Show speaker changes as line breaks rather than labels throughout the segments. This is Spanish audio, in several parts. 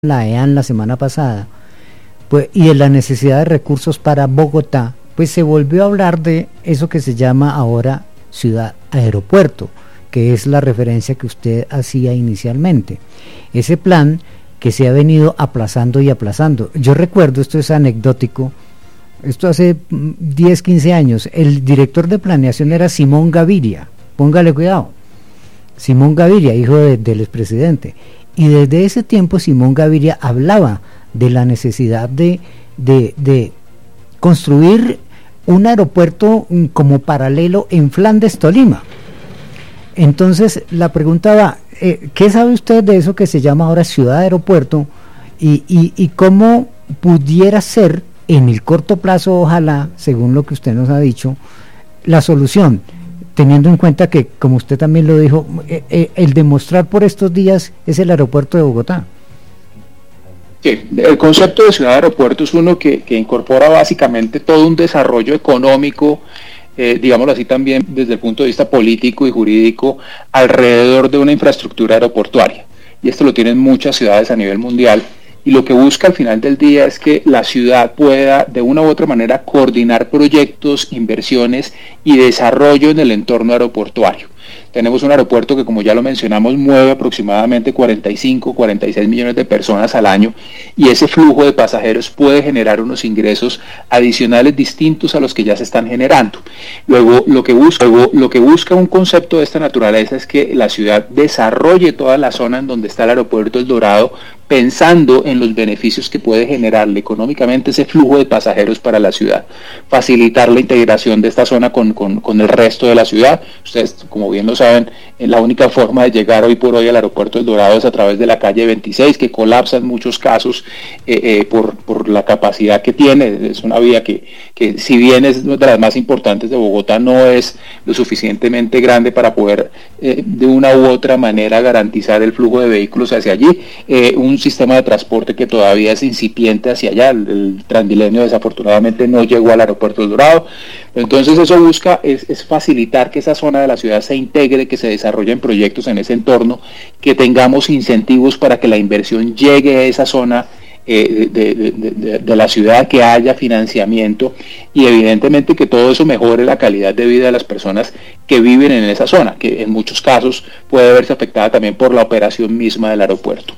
la EAN la semana pasada, pues, y de la necesidad de recursos para Bogotá, pues se volvió a hablar de eso que se llama ahora ciudad aeropuerto, que es la referencia que usted hacía inicialmente. Ese plan que se ha venido aplazando y aplazando. Yo recuerdo, esto es anecdótico, esto hace 10, 15 años, el director de planeación era Simón Gaviria, póngale cuidado, Simón Gaviria, hijo del expresidente. Y desde ese tiempo Simón Gaviria hablaba de la necesidad de construir un aeropuerto como paralelo en Flandes, Tolima. Entonces la pregunta va, ¿qué sabe usted de eso que se llama ahora ciudad aeropuerto y cómo pudiera ser en el corto plazo, ojalá, según lo que usted nos ha dicho, la solución? Teniendo en cuenta que, como usted también lo dijo, el demostrar por estos días es el aeropuerto de Bogotá.
Sí, el concepto de ciudad aeropuerto es uno que incorpora básicamente todo un desarrollo económico, digámoslo así también desde el punto de vista político y jurídico, alrededor de una infraestructura aeroportuaria. Y esto lo tienen muchas ciudades a nivel mundial. Y lo que busca al final del día es que la ciudad pueda de una u otra manera coordinar proyectos, inversiones y desarrollo en el entorno aeroportuario. Tenemos un aeropuerto que, como ya lo mencionamos, mueve aproximadamente 45, 46 millones de personas al año, y ese flujo de pasajeros puede generar unos ingresos adicionales distintos a los que ya se están generando. Luego, lo que busca un concepto de esta naturaleza es que la ciudad desarrolle toda la zona en donde está el aeropuerto El Dorado, pensando en los beneficios que puede generarle económicamente ese flujo de pasajeros para la ciudad, facilitar la integración de esta zona con el resto de la ciudad. Ustedes, como bien lo saben, la única forma de llegar hoy por hoy al aeropuerto El Dorado es a través de la calle 26, que colapsa en muchos casos por la capacidad que tiene. Es una vía que si bien es de las más importantes de Bogotá, no es lo suficientemente grande para poder de una u otra manera garantizar el flujo de vehículos hacia allí. Un sistema de transporte que todavía es incipiente hacia allá. El Transmilenio desafortunadamente no llegó al aeropuerto del Dorado. Entonces eso busca es facilitar que esa zona de la ciudad se integre, que se desarrollen proyectos en ese entorno, que tengamos incentivos para que la inversión llegue a esa zona de la ciudad, que haya financiamiento y evidentemente que todo eso mejore la calidad de vida de las personas que viven en esa zona, que en muchos casos puede verse afectada también por la operación misma del aeropuerto.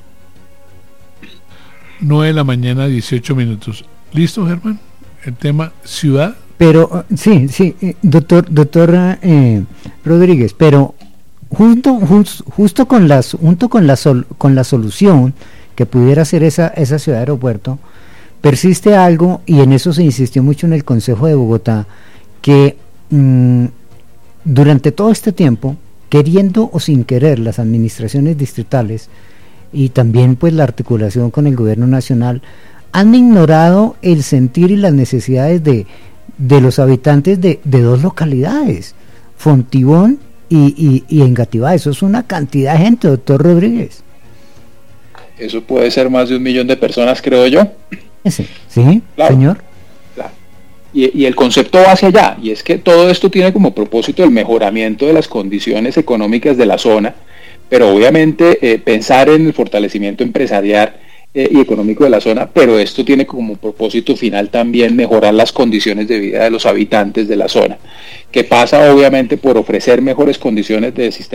9 de la mañana, 18 minutos. ¿Listo, Germán? El tema ciudad.
Pero sí, doctor Rodríguez, pero justo con la solución que pudiera ser esa ciudad aeropuerto, persiste algo, y en eso se insistió mucho en el Consejo de Bogotá, que durante todo este tiempo, queriendo o sin querer, las administraciones distritales y también pues la articulación con el gobierno nacional han ignorado el sentir y las necesidades de los habitantes de dos localidades, Fontibón y Engativá. Eso es una cantidad de gente, doctor Rodríguez.
Eso puede ser más de 1 millón de personas, creo yo.
Sí, claro, señor.
Claro. Y el concepto va hacia allá, y es que todo esto tiene como propósito el mejoramiento de las condiciones económicas de la zona, pero obviamente pensar en el fortalecimiento empresarial y económico de la zona, pero esto tiene como propósito final también mejorar las condiciones de vida de los habitantes de la zona, que pasa obviamente por ofrecer mejores condiciones de sistema